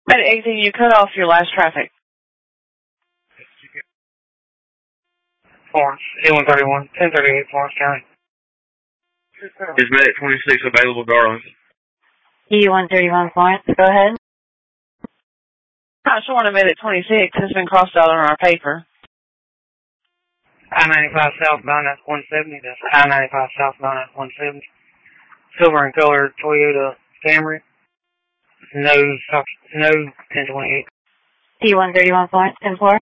At 18, you cut off your last traffic. Florence, E131, 1038 Florence County. Is Medic 26 available, Darlington? E131 Florence, go ahead. Not sure when Medic 26 has been crossed out on our paper. I-95 southbound at 170. That's I-95 southbound at 170. Silver and color Toyota Camry. No 1028. E131 Florence, 10-4.